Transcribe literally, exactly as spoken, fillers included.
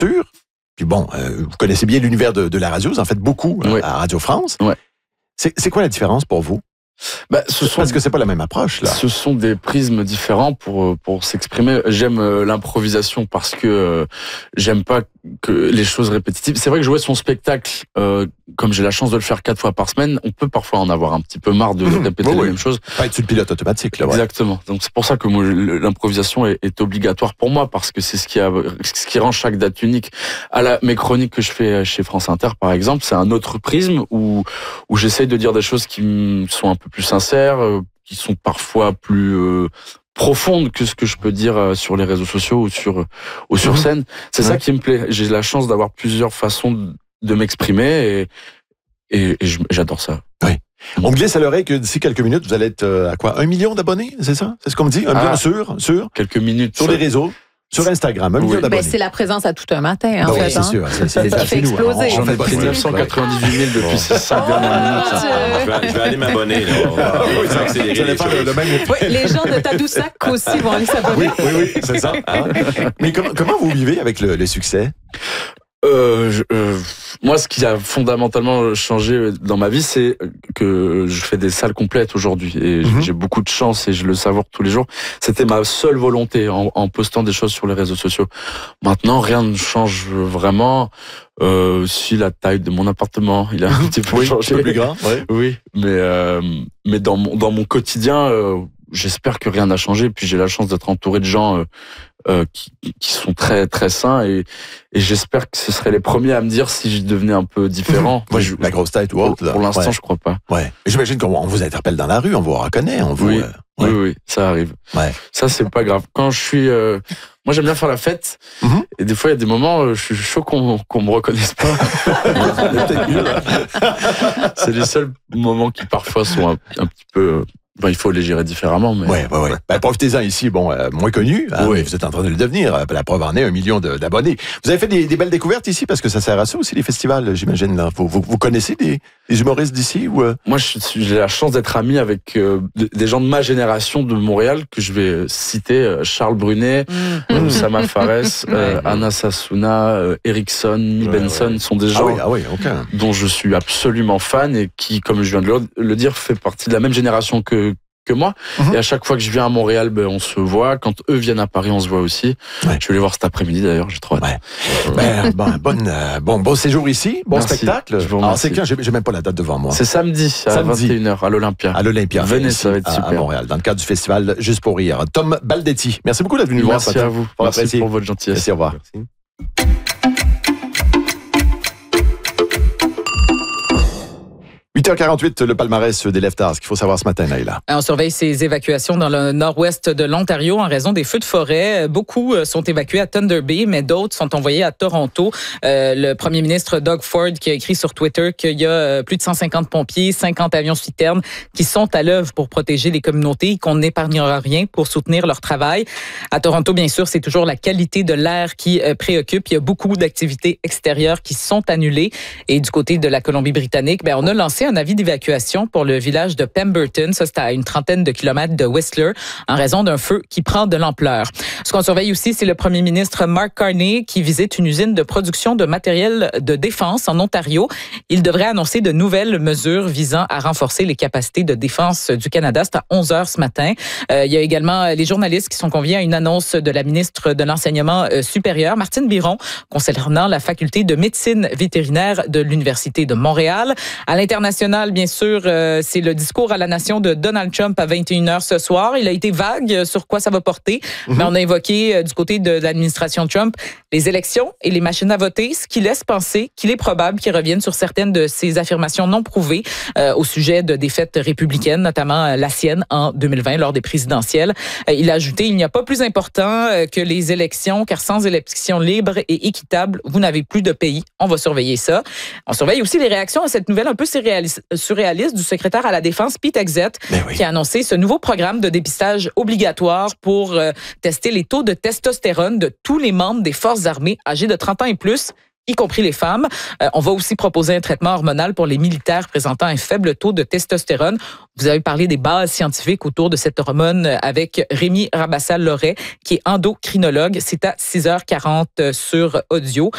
sûr. Puis bon, euh, vous connaissez bien l'univers de, de la radio, vous en faites beaucoup oui. à Radio France. Ouais. C'est, c'est quoi la différence pour vous? Bah, ce sont, Parce que c'est pas la même approche, là. Ce sont des prismes différents pour pour s'exprimer. J'aime euh, l'improvisation parce que euh, j'aime pas que les choses répétitives. C'est vrai que jouer son spectacle, euh, comme j'ai la chance de le faire quatre fois par semaine, on peut parfois en avoir un petit peu marre de mmh, répéter oui, la oui. même chose. Pas être sur le pilote automatique, là. Ouais. Exactement. Donc c'est pour ça que moi, l'improvisation est, est obligatoire pour moi parce que c'est ce qui a, ce qui rend chaque date unique. À la mes chroniques que je fais chez France Inter, par exemple, c'est un autre prisme où où j'essaye de dire des choses qui sont un peu plus sincères, euh, qui sont parfois plus euh, profondes que ce que je peux dire euh, sur les réseaux sociaux ou sur ou sur mmh. scène. C'est ouais. ça qui me plaît. J'ai la chance d'avoir plusieurs façons de, de m'exprimer et, et, et j'adore ça. Oui. On me glisse à l'oreille que d'ici quelques minutes, vous allez être à quoi? Un million d'abonnés, c'est ça? C'est ce qu'on me dit? Un ah, million sur, sur? Quelques minutes. Sur ça. Les réseaux? Sur Instagram, un oui. million d'abonnés. Ben, c'est la présence à tout un matin, en ben fait. Oui, c'est hein? sûr. C'est, c'est, c'est, c'est nous, hein. J'en ai pris neuf cent quatre-vingt-dix-huit mille depuis ces cinq dernières minutes. Je vais, je vais aller m'abonner. Là. On va, on va accélérer les choses. Le même oui, les gens de Tadoussac aussi vont aller s'abonner. Oui, oui, oui, c'est ça. Hein? Mais comment, comment vous vivez avec le, le succès? Euh, je, euh, moi, ce qui a fondamentalement changé dans ma vie, c'est que je fais des salles complètes aujourd'hui et mm-hmm. j'ai beaucoup de chance et je le savoure tous les jours. C'était ma seule volonté en, en postant des choses sur les réseaux sociaux. Maintenant, rien ne change vraiment. Euh, si la taille de mon appartement, il a un petit peu oui, changé, un peu plus grand, ouais. oui, mais euh, mais dans mon dans mon quotidien, euh, j'espère que rien n'a changé. Puis j'ai la chance d'être entouré de gens. Euh, Euh, qui, qui sont très très sains et, et j'espère que ce seraient les premiers à me dire si je devenais un peu différent. Mmh. Moi, je, la grosse tête ou autre. Pour, pour l'instant, ouais. je crois pas. Ouais. Mais j'imagine qu'on vous interpelle dans la rue, on vous reconnaît, on vous. Oui, euh, ouais. oui, oui, ça arrive. Ouais. Ça, c'est pas grave. Quand je suis, euh, moi, j'aime bien faire la fête. Mmh. Et des fois, il y a des moments, euh, je suis chaud qu'on qu'on me reconnaisse pas. C'est les seuls moments qui parfois sont un, un petit peu. Bon, il faut les gérer différemment, mais... Ouais, ouais, ouais. Ben, profitez-en ici, bon, euh, moins connu, hein, oui. Vous êtes en train de le devenir, la preuve en est, un million de, d'abonnés. Vous avez fait des, des belles découvertes ici, parce que ça sert à ça aussi, les festivals, j'imagine, là. Vous, vous, vous connaissez des, des humoristes d'ici, ou... Euh... Moi, je, j'ai la chance d'être ami avec euh, des gens de ma génération de Montréal, que je vais citer, Charles Brunet, mmh. Oussama Fares, euh, Anna Sassouna, euh, Erickson, Mi ouais, Benson, ouais. sont des gens ah oui, ah oui, okay. dont je suis absolument fan, et qui, comme je viens de le, le dire, fait partie de la même génération que que moi. Mm-hmm. Et à chaque fois que je viens à Montréal, ben, on se voit. Quand eux viennent à Paris, on se voit aussi. Ouais. Je vais les voir cet après-midi, d'ailleurs. J'ai trop hâte. Ouais. Ben, bon, bonne, euh, bon, bon séjour ici. Bon Merci. Spectacle. Alors, c'est quand? J'ai, j'ai même pas la date devant moi. C'est samedi, à samedi. vingt et une heures, à l'Olympia. À l'Olympia. Venez, ça va être super. À Montréal, dans le cadre du festival Juste pour rire. Tom Baldetti, merci beaucoup d'être venu nous voir. Merci à vous. Pour Merci apprécier. Pour votre gentillesse. Merci, au revoir. Merci. huit heures quarante-huit, le palmarès des Leftards. Ce qu'il faut savoir ce matin, Naïla. On surveille ces évacuations dans le nord-ouest de l'Ontario en raison des feux de forêt. Beaucoup sont évacués à Thunder Bay, mais d'autres sont envoyés à Toronto. Euh, le premier ministre Doug Ford qui a écrit sur Twitter qu'il y a plus de cent cinquante pompiers, cinquante avions citernes qui sont à l'œuvre pour protéger les communautés et qu'on n'épargnera rien pour soutenir leur travail. À Toronto, bien sûr, c'est toujours la qualité de l'air qui préoccupe. Il y a beaucoup d'activités extérieures qui sont annulées. Et du côté de la Colombie-Britannique, ben, on a lancé un avis d'évacuation pour le village de Pemberton. Ça, c'est à une trentaine de kilomètres de Whistler en raison d'un feu qui prend de l'ampleur. Ce qu'on surveille aussi, c'est le premier ministre Mark Carney qui visite une usine de production de matériel de défense en Ontario. Il devrait annoncer de nouvelles mesures visant à renforcer les capacités de défense du Canada. C'est à onze heures ce matin. Euh, il y a également les journalistes qui sont conviés à une annonce de la ministre de l'Enseignement supérieur, Martine Biron, concernant la faculté de médecine vétérinaire de l'Université de Montréal. À l'international, bien sûr, euh, c'est le discours à la nation de Donald Trump à vingt et une heures ce soir. Il a été vague sur quoi ça va porter, mm-hmm. mais on a évoqué euh, du côté de l'administration Trump les élections et les machines à voter, ce qui laisse penser qu'il est probable qu'il revienne sur certaines de ses affirmations non prouvées euh, au sujet de défaites républicaines, notamment euh, la sienne en deux mille vingt lors des présidentielles. Euh, il a ajouté, il n'y a pas plus important euh, que les élections, car sans élections libres et équitables, vous n'avez plus de pays. On va surveiller ça. On surveille aussi les réactions à cette nouvelle un peu surréaliste surréaliste du secrétaire à la Défense, Pete Hegseth, oui. qui a annoncé ce nouveau programme de dépistage obligatoire pour euh, tester les taux de testostérone de tous les membres des forces armées âgés de trente ans et plus, y compris les femmes. Euh, on va aussi proposer un traitement hormonal pour les militaires présentant un faible taux de testostérone. Vous avez parlé des bases scientifiques autour de cette hormone avec Rémi Rabassal-Loret, qui est endocrinologue. C'est à six heures quarante sur Audio.